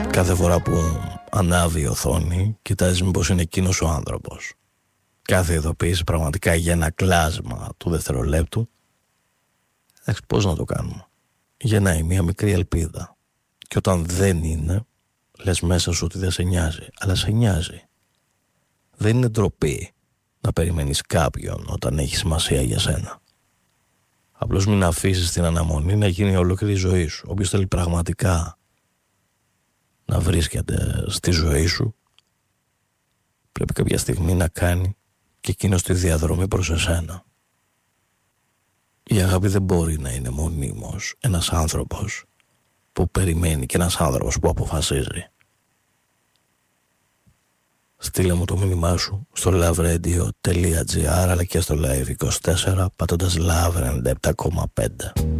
Κάθε φορά που ανάβει η οθόνη, κοιτάζεις μήπως είναι εκείνος ο άνθρωπος. Κάθε ειδοποίηση πραγματικά για ένα κλάσμα του δευτερολέπτου. Εντάξει, πώς να το κάνουμε. Γεννάει μια μικρή ελπίδα. Και όταν δεν είναι, λες μέσα σου ότι δεν σε νοιάζει. Αλλά σε νοιάζει. Δεν είναι ντροπή να περιμένεις κάποιον όταν έχει σημασία για σένα. Απλώς μην αφήσεις την αναμονή να γίνει ολόκληρη η ζωή σου. Όποιος θέλει πραγματικά να βρίσκεται στη ζωή σου, πρέπει κάποια στιγμή να κάνει και εκείνος τη διαδρομή προς εσένα. Η αγάπη δεν μπορεί να είναι μονίμως ένας άνθρωπος που περιμένει και ένας άνθρωπος που αποφασίζει. Στείλε μου το μήνυμά σου στο lovrradio.gr αλλά και στο Live24 πατώντας Love 97,5.